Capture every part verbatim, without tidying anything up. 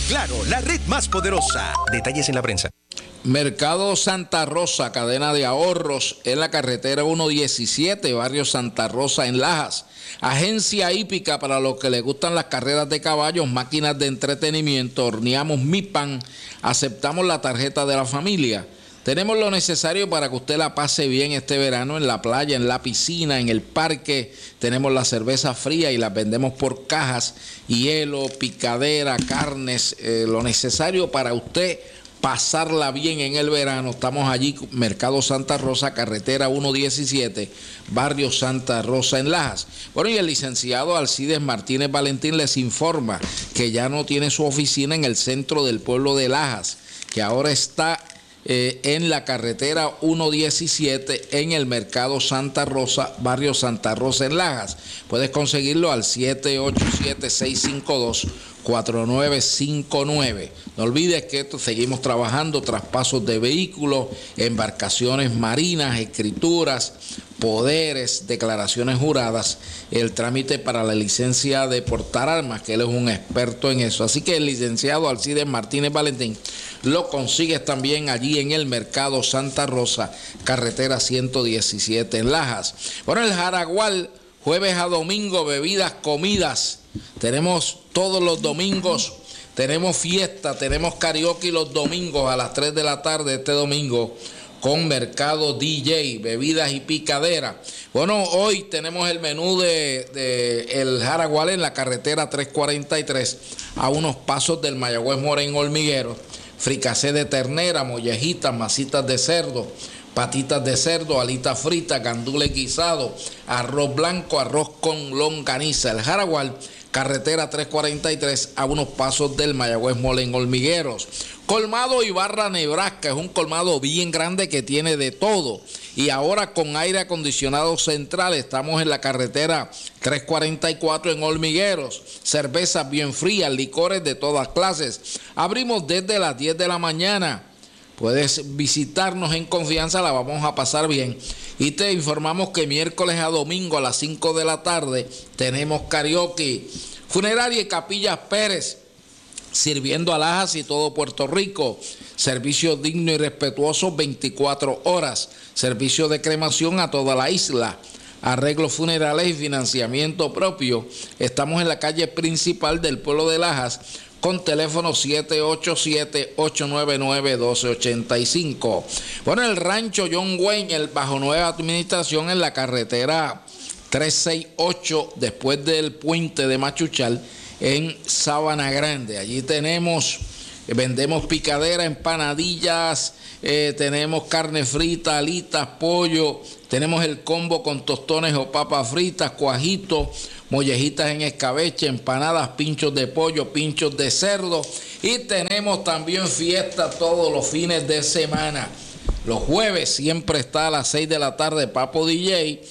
Claro, la red más poderosa. Detalles en la prensa. Mercado Santa Rosa, cadena de ahorros en la carretera ciento diecisiete, barrio Santa Rosa en Lajas. Agencia hípica para los que les gustan las carreras de caballos, máquinas de entretenimiento, horneamos mi pan, aceptamos la tarjeta de la familia. Tenemos lo necesario para que usted la pase bien este verano en la playa, en la piscina, en el parque. Tenemos la cerveza fría y la vendemos por cajas, hielo, picadera, carnes, eh, lo necesario para usted pasarla bien en el verano. Estamos allí, Mercado Santa Rosa, carretera ciento diecisiete, barrio Santa Rosa en Lajas. Bueno, y el licenciado Alcides Martínez Valentín les informa que ya no tiene su oficina en el centro del pueblo de Lajas, que ahora está Eh, en la carretera ciento diecisiete en el Mercado Santa Rosa, barrio Santa Rosa en Lajas. Puedes conseguirlo al siete ocho siete, seis cinco dos, cuatro nueve cinco nueve. No olvides que esto, seguimos trabajando, traspasos de vehículos, embarcaciones marinas, escrituras, poderes, declaraciones juradas, el trámite para la licencia de portar armas, que él es un experto en eso. Así que el licenciado Alcides Martínez Valentín lo consigues también allí en el Mercado Santa Rosa, carretera ciento diecisiete en Lajas. Bueno, el Jaragual, jueves a domingo, bebidas, comidas. Tenemos todos los domingos, tenemos fiesta, tenemos karaoke los domingos a las tres de la tarde este domingo, con Mercado D J, bebidas y picadera. Bueno, hoy tenemos el menú de, de el Jaragual en la carretera trescientos cuarenta y tres, a unos pasos del Mayagüez Mora en Hormigueros. Fricasé de ternera, mollejitas, masitas de cerdo, patitas de cerdo, alitas fritas, gandules guisados, arroz blanco, arroz con longaniza. El Jaragual, carretera trescientos cuarenta y tres, a unos pasos del Mayagüez Mall en Hormigueros. Colmado Ibarra, Nebraska, es un colmado bien grande que tiene de todo. Y ahora con aire acondicionado central, estamos en la carretera trescientos cuarenta y cuatro en Hormigueros. Cervezas bien frías, licores de todas clases. Abrimos desde las diez de la mañana. Puedes visitarnos en confianza, la vamos a pasar bien. Y te informamos que miércoles a domingo a las cinco de la tarde tenemos karaoke. Funeraria y Capillas Pérez, sirviendo a Lajas y todo Puerto Rico. Servicio digno y respetuoso veinticuatro horas. Servicio de cremación a toda la isla. Arreglos funerales y financiamiento propio. Estamos en la calle principal del pueblo de Lajas, con teléfono siete ocho siete, ocho nueve nueve, dos ocho ocho cinco. Bueno, el rancho John Wayne, el bajo nueva administración en la carretera trescientos sesenta y ocho, después del puente de Machuchal, en Sabana Grande. Allí tenemos, vendemos picadera, empanadillas, eh, tenemos carne frita, alitas, pollo, tenemos el combo con tostones o papas fritas, cuajitos, mollejitas en escabeche, empanadas, pinchos de pollo, pinchos de cerdo, y tenemos también fiesta todos los fines de semana. Los jueves siempre está a las seis de la tarde Papo D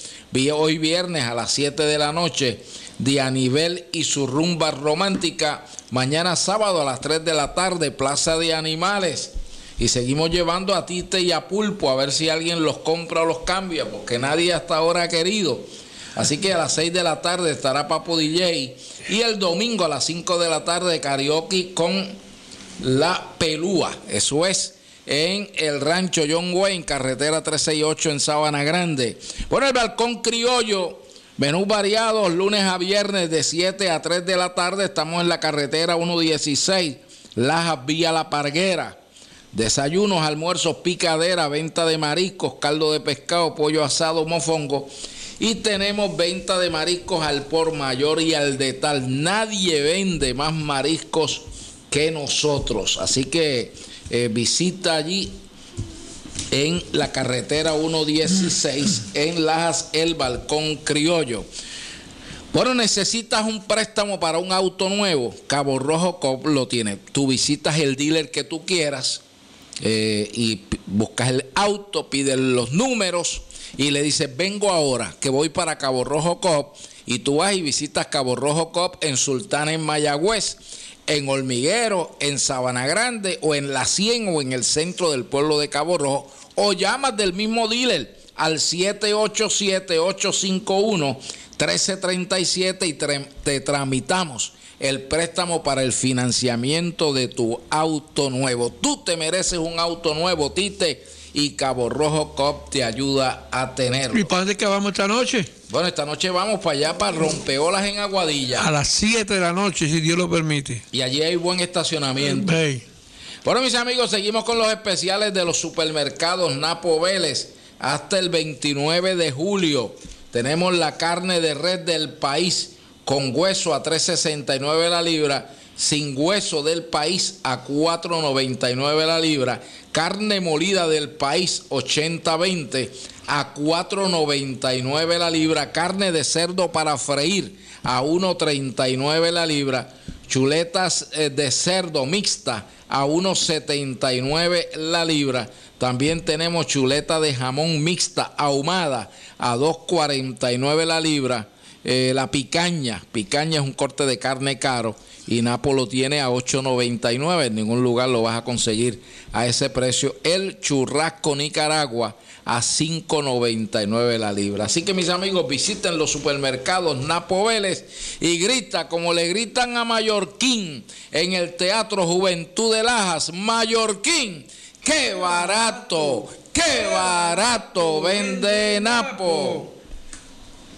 J, hoy viernes a las siete de la noche Dianivel y su rumba romántica, mañana sábado a las tres de la tarde Plaza de Animales, y seguimos llevando a Tite y a Pulpo a ver si alguien los compra o los cambia, porque nadie hasta ahora ha querido. Así que a las seis de la tarde estará Papo D J, y el domingo a las cinco de la tarde karaoke con La Pelúa. Eso es en el rancho John Wayne, carretera trescientos sesenta y ocho en Sabana Grande. Bueno, el Balcón Criollo, menús variados, lunes a viernes de siete a tres de la tarde. Estamos en la carretera ciento dieciséis, Lajas vía La Parguera. Desayunos, almuerzos, picadera, venta de mariscos, caldo de pescado, pollo asado, mofongo. Y tenemos venta de mariscos al por mayor y al de tal. Nadie vende más mariscos que nosotros. Así que eh, visita allí en la carretera ciento dieciséis en Lajas, el Balcón Criollo. Bueno, necesitas un préstamo para un auto nuevo. Cabo Rojo Coop lo tiene. Tú visitas el dealer que tú quieras eh, y buscas el auto, pides los números y le dices, vengo ahora que voy para Cabo Rojo Coop, y tú vas y visitas Cabo Rojo Coop en Sultana, en Mayagüez, en Hormiguero, en Sabana Grande o en La cien o en el centro del pueblo de Cabo Rojo, o llamas del mismo dealer al siete ocho siete, ocho cinco uno, uno tres tres siete y te tramitamos el préstamo para el financiamiento de tu auto nuevo. Tú te mereces un auto nuevo, Tite, y Cabo Rojo Cop te ayuda a tenerlo. ¿Y para dónde que vamos esta noche? Bueno, esta noche vamos para allá, para Rompeolas en Aguadilla. A las siete de la noche, si Dios lo permite. Y allí hay buen estacionamiento. Hey. Bueno, mis amigos, seguimos con los especiales de los supermercados Napo Vélez. Hasta el veintinueve de julio tenemos la carne de res del país con hueso a tres sesenta y nueve la libra, sin hueso del país a cuatro noventa y nueve la libra, carne molida del país ochenta veinte a cuatro noventa y nueve la libra, carne de cerdo para freír a uno treinta y nueve la libra, chuletas de cerdo mixta a uno setenta y nueve la libra. También tenemos chuleta de jamón mixta ahumada a dos cuarenta y nueve la libra. Eh, la picaña, picaña es un corte de carne caro y Napo lo tiene a ocho noventa y nueve. En ningún lugar lo vas a conseguir a ese precio. El churrasco Nicaragua a cinco noventa y nueve la libra. Así que mis amigos, visiten los supermercados Napo Vélez y grita como le gritan a Mallorquín en el Teatro Juventud de Lajas: Mallorquín, ¡qué barato! ¡Qué barato vende Napo!